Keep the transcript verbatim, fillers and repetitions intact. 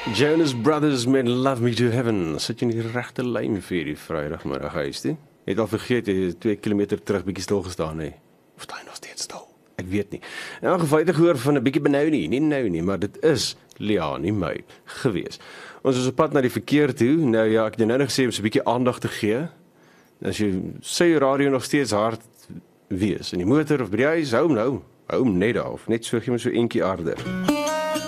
Jonas Brothers met Love Me to Heaven. Sit jy in die regte lyn vir die Vrydagmiddag huis toe? Jy het al vergeet, jy het twee kilometer terug bietjie stil gestaan, hè? Of staan nog steeds stil? Ek weet nie. In elk geval het ek gehoor van 'n bietjie benau nie, nie nou nie, maar dit is Liani May gewees. Ons is op pad na die verkeer toe. Nou ja, ek het nou nog gesê om so 'n bietjie aandag te gee. As jy sê jou radio nog steeds hard wees in die motor of by die huis, hou hom nou. Hou hom net daar of net so gee my so eentjie harder.